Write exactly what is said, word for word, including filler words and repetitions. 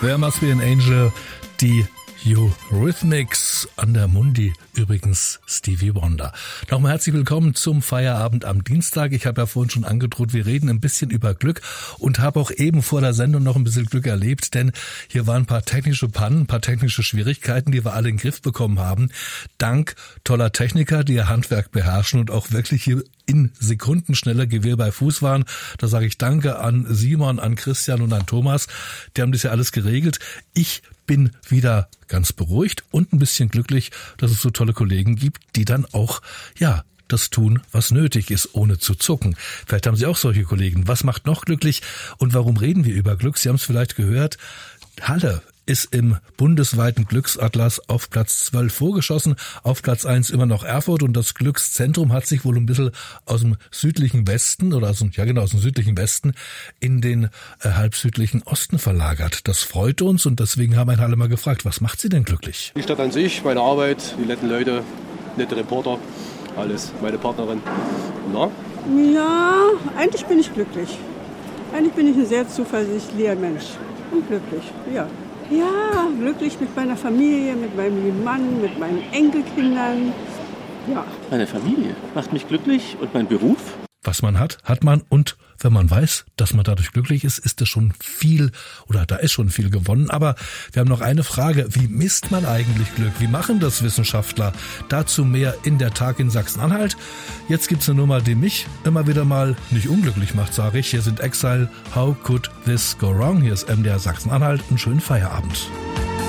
There Must Be an Angel, die Eurythmics an der Mundi, übrigens Stevie Wonder. Nochmal herzlich willkommen zum Feierabend am Dienstag. Ich habe ja vorhin schon angedroht, wir reden ein bisschen über Glück und habe auch eben vor der Sendung noch ein bisschen Glück erlebt, denn hier waren ein paar technische Pannen, ein paar technische Schwierigkeiten, die wir alle in den Griff bekommen haben. Dank toller Techniker, die ihr Handwerk beherrschen und auch wirklich hier in Sekunden schneller Gewehr bei Fuß waren. Da sage ich Danke an Simon, an Christian und an Thomas. Die haben das ja alles geregelt. Ich bin wieder ganz beruhigt und ein bisschen glücklich, dass es so tolle Kollegen gibt, die dann auch, ja, das tun, was nötig ist, ohne zu zucken. Vielleicht haben Sie auch solche Kollegen. Was macht noch glücklich und warum reden wir über Glück? Sie haben es vielleicht gehört. Halle ist im bundesweiten Glücksatlas auf Platz zwölf vorgeschossen, auf Platz eins immer noch Erfurt und das Glückszentrum hat sich wohl ein bisschen aus dem südlichen Westen oder aus dem, ja genau, aus dem südlichen Westen in den äh, halbsüdlichen Osten verlagert. Das freut uns und deswegen haben wir Halle mal gefragt, was macht Sie denn glücklich? Die Stadt an sich, meine Arbeit, die netten Leute, nette Reporter, alles, meine Partnerin. Na? Ja, eigentlich bin ich glücklich. Eigentlich bin ich ein sehr zuversichtlicher Mensch und glücklich, ja. Ja, glücklich mit meiner Familie, mit meinem lieben Mann, mit meinen Enkelkindern. Ja. Meine Familie macht mich glücklich und mein Beruf? Was man hat, hat man und wenn man weiß, dass man dadurch glücklich ist, ist das schon viel oder da ist schon viel gewonnen. Aber wir haben noch eine Frage. Wie misst man eigentlich Glück? Wie machen das Wissenschaftler? Dazu mehr in der Tag in Sachsen-Anhalt. Jetzt gibt's eine Nummer, die mich immer wieder mal nicht unglücklich macht, sage ich. Hier sind Exile. How could this go wrong? Hier ist M D R Sachsen-Anhalt. Einen schönen Feierabend.